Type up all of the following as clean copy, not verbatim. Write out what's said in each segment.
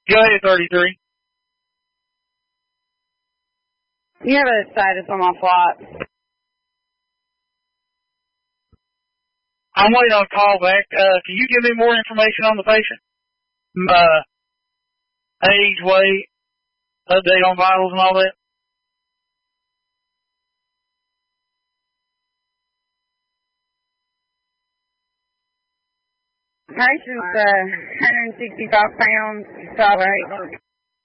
Go ahead, 33. You have a status on my flight. I'm waiting on a call back. Can you give me more information on the patient? Age, weight, update on vitals and all that? Patient's 165 pounds, 5'8".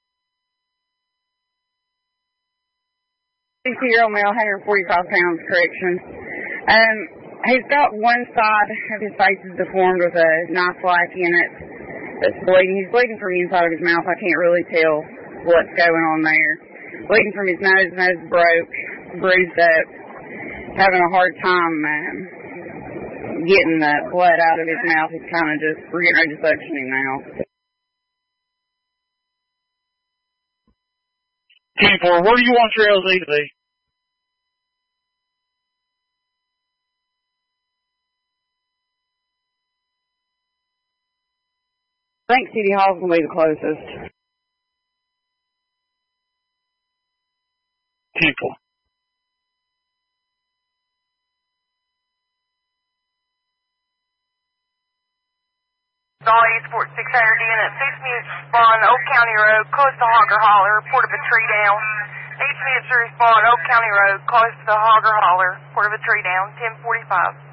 60-year-old male, 145 pounds, correction. He's got one side of his face is deformed with a knife-like in it that's bleeding. He's bleeding from the inside of his mouth. I can't really tell what's going on there. Bleeding from his nose broke, bruised up, having a hard time getting the blood out of his mouth. He's kind of just, we're getting ready to suction him now. 10-4, where do you want your LZ to be? I think City Hall's going to be the closest. 10-4. Dolly Sport 600 unit, 6 minutes respond, Oak County Road, close to Hogger Holler, report of a tree down. 8 minutes to respond, Oak County Road, close to Hogger Holler, report of a tree down, 10:45.